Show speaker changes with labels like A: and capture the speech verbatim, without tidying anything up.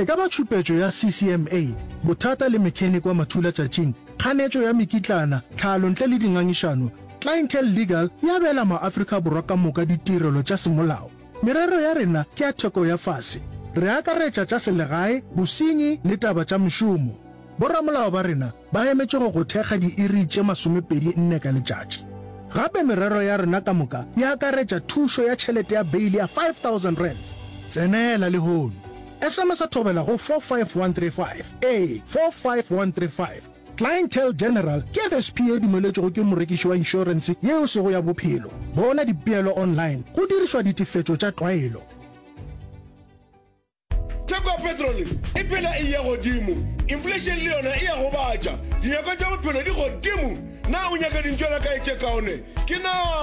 A: e ka ba tshupetso ya C C M A bothata le mechanic wa mathula tšatšing kganetšo ya mekitlana tlhalo ntle le dingangišano Clientele Legal ya bela maAfrika Borwa ka moka ditirelo tša semolao merero ya rena ke ya theko ya fase re akaretša tša selegae bosenyi le taba tša mešomo boramolao ba rena ba emetše go go thekga diiri tše masomepedi nne ka letšatši gape merero ya rena ka moka ya akaretša thušo ya tšhelete ya beili ya five thousand rands tsenela le hono S M S a thobela go four five one three five a four five one three five Clientele General ke F S P A dumeletšego ke morekiši wa insurance yeo sego ya bophelo bona dipeelo online go dirišwa ditifetšo tša tlwaelo
B: theko ya petrole e phela e ya godimo inflation le yona e ya go batša dinyako tša bophelo di godimo na o nyaka dintšwana ka e tše kaone ke na